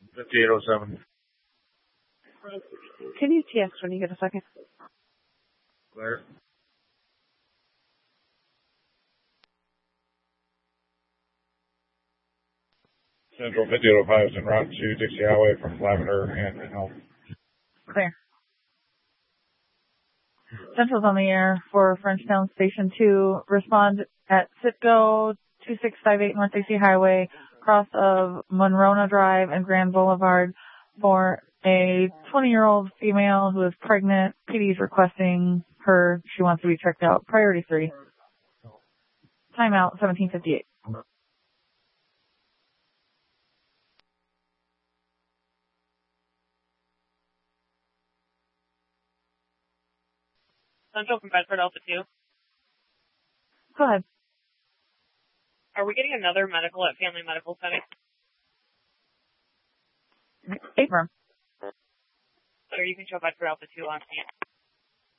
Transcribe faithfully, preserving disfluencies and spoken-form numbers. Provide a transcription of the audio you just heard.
fifty-eight oh seven. Can you T X when you get a second? Clear. Central fifty-eight oh five is en route to Dixie Highway from Lavender and Reynolds. Clear. Central's on the air for Frenchtown Station two. Respond at Citgo two six five eight North Dixie Highway, cross of Monrona Drive and Grand Boulevard for a twenty-year-old female who is pregnant. P D's requesting her. She wants to be checked out. Priority three. Timeout seventeen fifty-eight. Central from Bedford Alpha two. Go ahead. Are we getting another medical at Family Medical Center? Affirm. Or you can show Bedford Alpha two on scene.